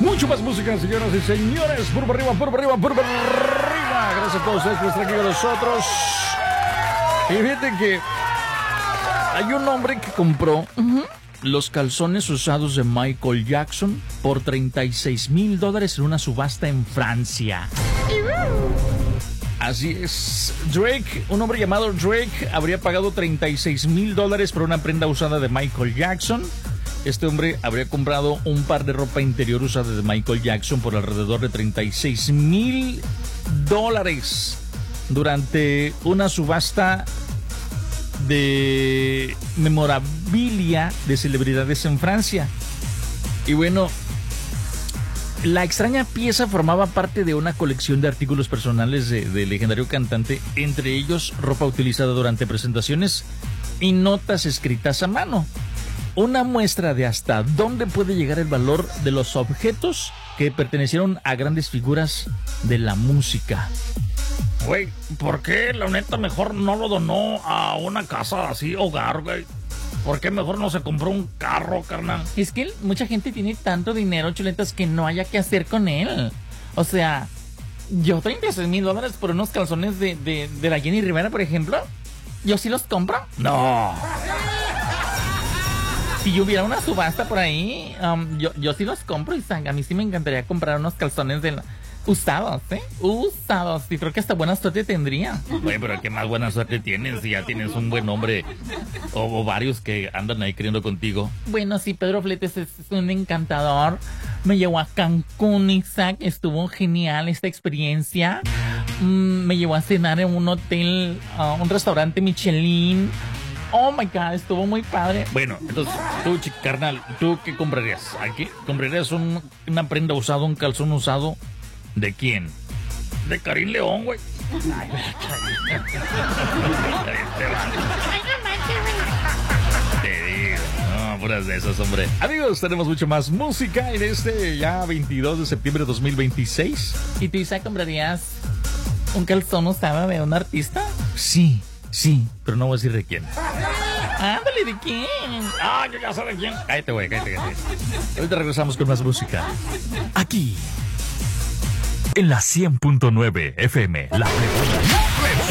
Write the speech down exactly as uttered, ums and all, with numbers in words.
Mucho más música, señoras y señores. Por arriba, por arriba, por arriba. Gracias a todos ustedes por estar aquí con nosotros. Y fíjate que hay un hombre que compró uh-huh. los calzones usados de Michael Jackson por treinta y seis mil dólares en una subasta en Francia. Así es. Drake, un hombre llamado Drake, habría pagado treinta y seis mil dólares por una prenda usada de Michael Jackson. Este hombre habría comprado un par de ropa interior usada de Michael Jackson por alrededor de treinta y seis mil dólares durante una subasta de memorabilia de celebridades en Francia. Y bueno, la extraña pieza formaba parte de una colección de artículos personales del de legendario cantante, entre ellos ropa utilizada durante presentaciones y notas escritas a mano. Una muestra de hasta dónde puede llegar el valor de los objetos que pertenecieron a grandes figuras de la música. Güey, ¿por qué la neta mejor no lo donó a una casa así, hogar, güey? ¿Por qué mejor no se compró un carro, carnal? Es que mucha gente tiene tanto dinero, chuletas, que no haya que hacer con él. O sea, yo treinta y seis mil dólares por unos calzones de, de, de la Jenny Rivera, por ejemplo, ¿yo sí los compro? No. Si yo hubiera una subasta por ahí, um, yo, yo sí los compro, y a mí sí me encantaría comprar unos calzones de la... usados, ¿eh? Usados. Y creo que hasta buena suerte tendría. Oye, pero qué más buena suerte tienes si ya tienes un buen hombre o, o varios que andan ahí queriendo contigo. Bueno, sí, Pedro Fletes es, es un encantador. Me llevó a Cancún, Isaac. Estuvo genial esta experiencia. Mm, me llevó a cenar en un hotel, uh, un restaurante Michelin. Oh my God, estuvo muy padre. Bueno, entonces, tú, chica, carnal, ¿tú qué comprarías? ¿Aquí comprarías un, una prenda usada, un calzón usado? ¿De quién? De Karim León, güey. Ay, te digo, no, puras de esos, hombre. Amigos, tenemos mucho más música en este ya veintidós de septiembre de dos mil veintiséis. ¿Y tú, Isa, comprarías un calzón usado de un artista? Sí, sí, pero no voy a decir de quién. Ándale, ¿de quién? Ah, yo ya sé de quién. Cállate, güey, cállate, cállate. Ahorita regresamos con más música. Aquí, en la cien punto nueve F M, La Plebona.